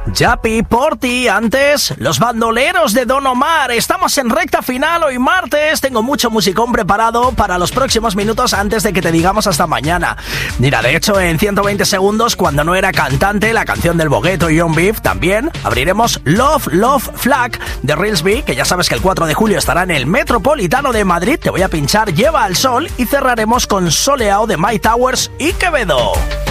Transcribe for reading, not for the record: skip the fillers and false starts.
Yapi, Porti, antes Los Bandoleros de Don Omar. Estamos en recta final hoy martes. Tengo mucho musicón preparado para los próximos minutos antes de que te digamos hasta mañana. Mira, de hecho, en 120 segundos, cuando no era cantante, la canción del Bogueto y John Beef, también abriremos Love, Love, Flag de Reelsby, que ya sabes que el 4 de julio estará en el Metropolitano de Madrid. Te voy a pinchar Lleva al Sol y cerraremos con Soleao de My Towers y Quevedo.